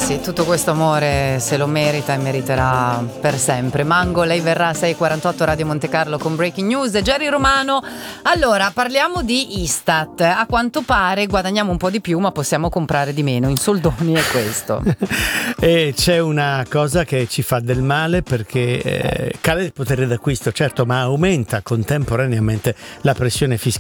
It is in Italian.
sì, tutto questo amore se lo merita e meriterà per sempre. Mango, lei verrà 6:48 Radio Monte Carlo con Breaking News. Jerry Romano. Allora, parliamo di Istat. A quanto pare guadagniamo un po' di più, ma possiamo comprare di meno. In soldoni è questo. E c'è una cosa che ci fa del male, perché cala il potere d'acquisto, certo, ma aumenta contemporaneamente la pressione fiscale